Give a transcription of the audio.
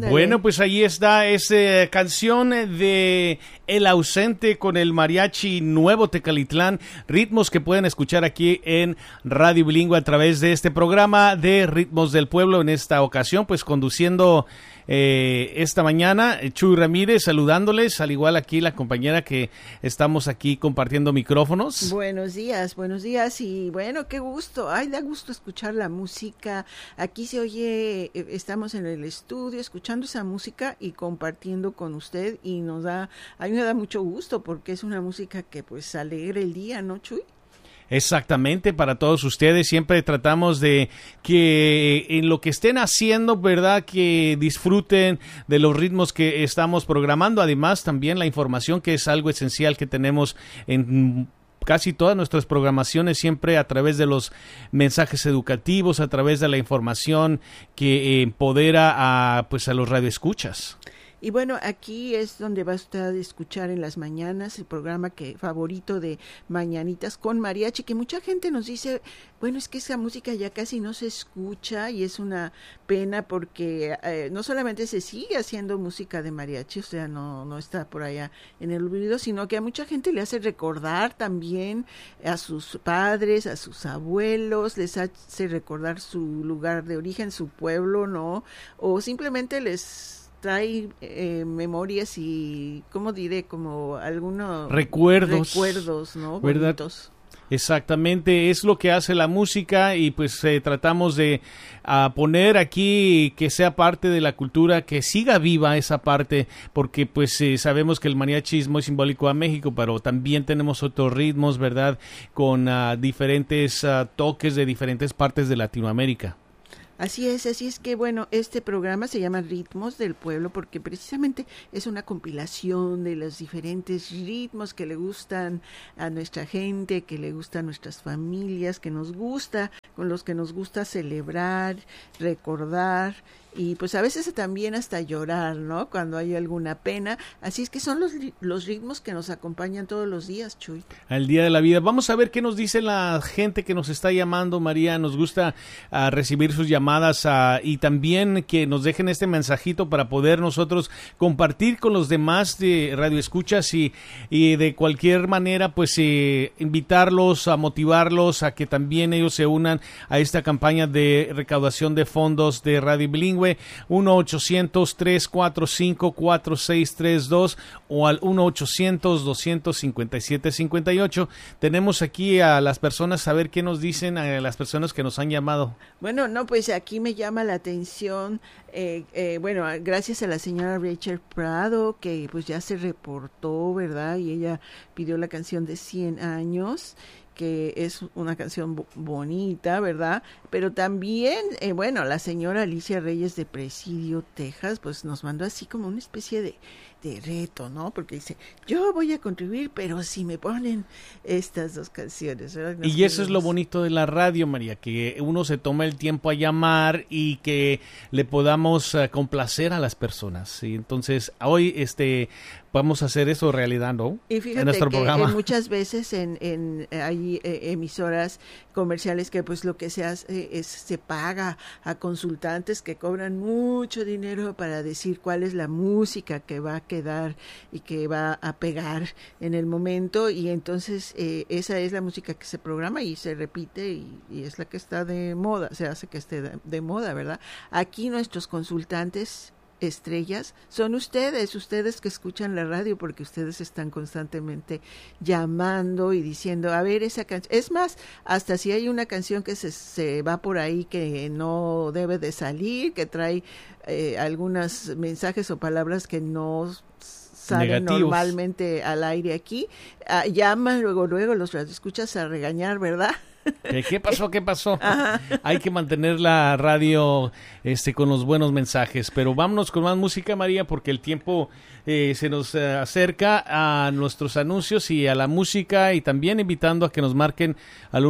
Ándale. Bueno, pues ahí está esa canción de El Ausente con el Mariachi Nuevo Tecalitlán, ritmos que pueden escuchar aquí en Radio Bilingüe a través de este programa de Ritmos del Pueblo. En esta ocasión, pues conduciendo esta mañana, Chuy Ramírez saludándoles, al igual aquí la compañera que estamos aquí compartiendo micrófonos. Buenos días y bueno, qué gusto, da gusto escuchar la música, aquí se oye, estamos en el estudio escuchando esa música y compartiendo con usted y a mí me da mucho gusto porque es una música que pues alegra el día, ¿no, Chuy? Exactamente, para todos ustedes siempre tratamos de que en lo que estén haciendo, ¿verdad?, que disfruten de los ritmos que estamos programando, además también la información, que es algo esencial que tenemos en casi todas nuestras programaciones, siempre a través de los mensajes educativos, a través de la información que empodera a los radioescuchas. Y bueno, aquí es donde va usted a escuchar en las mañanas el programa favorito de Mañanitas con Mariachi, que mucha gente nos dice, bueno, es que esa música ya casi no se escucha y es una pena porque no solamente se sigue haciendo música de mariachi, o sea, no está por allá en el olvido, sino que a mucha gente le hace recordar también a sus padres, a sus abuelos, les hace recordar su lugar de origen, su pueblo, ¿no? O simplemente les trae memorias y, ¿cómo diré? Como algunos recuerdos, ¿no? ¿Verdad? Bonitos. Exactamente, es lo que hace la música y pues tratamos de poner aquí que sea parte de la cultura, que siga viva esa parte, porque pues sabemos que el mariachi es muy simbólico a México, pero también tenemos otros ritmos, ¿verdad? Con diferentes toques de diferentes partes de Latinoamérica. Así es que bueno, este programa se llama Ritmos del Pueblo porque precisamente es una compilación de los diferentes ritmos que le gustan a nuestra gente, que le gustan a nuestras familias, con los que nos gusta celebrar, recordar y pues a veces también hasta llorar, ¿no? Cuando hay alguna pena. Así es que son los ritmos que nos acompañan todos los días, Chuy. Al día de la vida. Vamos a ver qué nos dice la gente que nos está llamando, María. Nos gusta recibir sus llamadas y también que nos dejen este mensajito para poder nosotros compartir con los demás de Radio Escuchas y de cualquier manera pues invitarlos, a motivarlos a que también ellos se unan a esta campaña de recaudación de fondos de Radio Bilingüe. 1-800-345-4632 o al 1-800-257-58. Tenemos aquí a las personas, a ver qué nos dicen a las personas que nos han llamado. Bueno, no, pues aquí me llama la atención, bueno, gracias a la señora Rachel Prado, que pues ya se reportó, ¿verdad? Y ella pidió la canción de 100 años, que es una canción bonita, ¿verdad? Pero también, bueno, la señora Alicia Reyes de Presidio, Texas, pues nos mandó así como una especie de reto, ¿no? Porque dice, yo voy a contribuir, pero si me ponen estas dos canciones, ¿verdad? Y eso es lo bonito de la radio, María, que uno se toma el tiempo a llamar y que le podamos complacer a las personas. Y entonces, hoy vamos a hacer eso realidad, ¿no? Y fíjate en nuestro que programa. Muchas veces hay emisoras comerciales que pues lo que se hace es se paga a consultantes que cobran mucho dinero para decir cuál es la música que va a quedar y que va a pegar en el momento, y entonces esa es la música que se programa y se repite y es la que está de moda, se hace que esté de moda, ¿verdad? Aquí nuestros consultantes estrellas son ustedes que escuchan la radio, porque ustedes están constantemente llamando y diciendo, a ver, esa canción, es más, hasta si hay una canción que se va por ahí que no debe de salir, que trae algunos mensajes o palabras que no salen negativos normalmente al aire aquí, llaman luego los radioescuchas a regañar, ¿verdad? ¿Qué pasó? Ajá. Hay que mantener la radio con los buenos mensajes, pero vámonos con más música, María, porque el tiempo se nos acerca a nuestros anuncios y a la música, y también invitando a que nos marquen al